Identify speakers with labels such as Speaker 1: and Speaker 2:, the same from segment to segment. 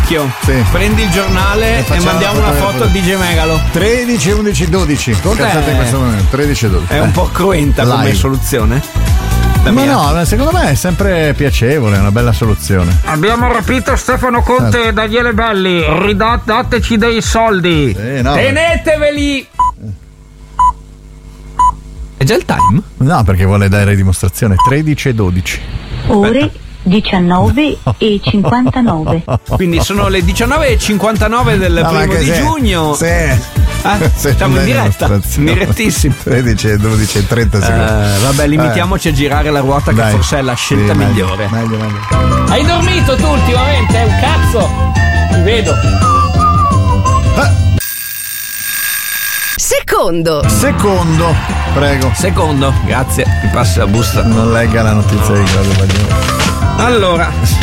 Speaker 1: Vecchio,
Speaker 2: Sì.
Speaker 1: prendi il giornale e mandiamo una foto al DJ Megalo.
Speaker 2: 13, 11, 12. Cazzate in questo momento. 13 e 12.
Speaker 1: È un po' cruenta come
Speaker 2: Live.
Speaker 1: soluzione.
Speaker 2: Ma no, secondo me è sempre piacevole, è una bella soluzione.
Speaker 3: Abbiamo rapito Stefano Conte e Daniele Belli. Dateci dei soldi.
Speaker 2: No,
Speaker 1: Teneteveli. È già il time?
Speaker 2: no, perché vuole dare dimostrazione. 13 e 12.
Speaker 4: Ore 19 e 59.
Speaker 1: Quindi sono le 19:59 del
Speaker 2: No, ma
Speaker 1: primo
Speaker 2: che
Speaker 1: di
Speaker 2: sei-
Speaker 1: giugno.
Speaker 2: Sì.
Speaker 1: Siamo in diretta, direttissimo.
Speaker 2: 13 e 12 e 30 secondi.
Speaker 1: Vabbè, limitiamoci a girare la ruota, che
Speaker 2: Dai.
Speaker 1: forse è la scelta
Speaker 2: Sì, meglio,
Speaker 1: migliore.
Speaker 2: meglio.
Speaker 1: Hai dormito tu ultimamente? È un cazzo. Ti vedo.
Speaker 2: Secondo, prego.
Speaker 1: Secondo, grazie. Mi passi la busta.
Speaker 2: Non legga la notizia di Claudio Baglioni.
Speaker 1: Allora,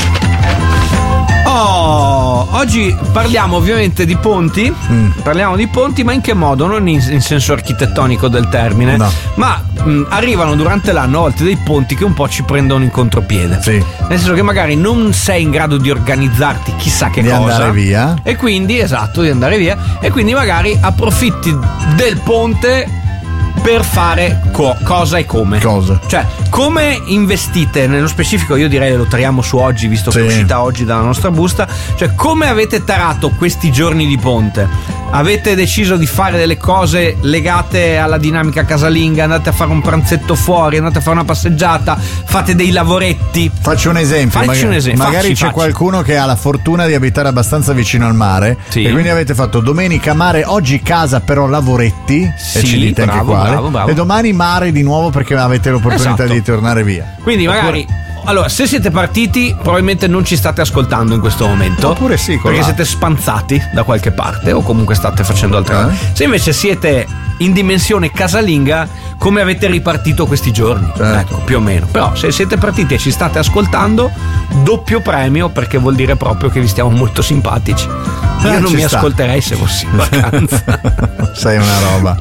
Speaker 1: oggi parliamo ovviamente di ponti. Parliamo di ponti, ma in che modo? Non in senso architettonico del termine,
Speaker 2: No.
Speaker 1: ma arrivano durante l'anno a volte dei ponti che un po' ci prendono in contropiede.
Speaker 2: Sì.
Speaker 1: Nel senso che magari non sei in grado di organizzarti chissà che
Speaker 2: Di
Speaker 1: cosa.
Speaker 2: andare via.
Speaker 1: E quindi, esatto, di andare via. E quindi magari approfitti del ponte per fare cosa e come.
Speaker 2: Cosa?
Speaker 1: Cioè, come investite, nello specifico io direi lo tariamo su oggi, visto che
Speaker 2: Sì.
Speaker 1: è uscita oggi dalla nostra busta. Cioè, come avete tarato questi giorni di ponte? Avete deciso di fare delle cose legate alla dinamica casalinga? Andate a fare un pranzetto fuori, andate a fare una passeggiata, fate dei lavoretti.
Speaker 2: Faccio un esempio. Magari c'è qualcuno che ha la fortuna di abitare abbastanza vicino al mare.
Speaker 1: Sì.
Speaker 2: E quindi avete fatto domenica mare, oggi casa però lavoretti.
Speaker 1: Sì,
Speaker 2: e ci dite anche
Speaker 1: bravo,
Speaker 2: quale.
Speaker 1: bravo.
Speaker 2: E domani mare di nuovo perché avete l'opportunità
Speaker 1: Esatto.
Speaker 2: di tornare via.
Speaker 1: Quindi magari, allora, se siete partiti, probabilmente non ci state ascoltando in questo momento.
Speaker 2: Oppure sì,
Speaker 1: perché
Speaker 2: là.
Speaker 1: siete spanzati da qualche parte o comunque state facendo altre cose. Se invece siete in dimensione casalinga, come avete ripartito questi giorni? Ecco, più o meno. Però se siete partiti e ci state ascoltando, doppio premio, perché vuol dire proprio che vi stiamo molto simpatici. Io non
Speaker 2: ci
Speaker 1: mi
Speaker 2: sta.
Speaker 1: ascolterei se fossi in vacanza.
Speaker 2: Sei una roba.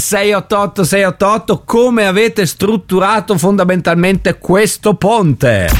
Speaker 1: 333-2688-688. Come avete strutturato fondamentalmente questo ponte?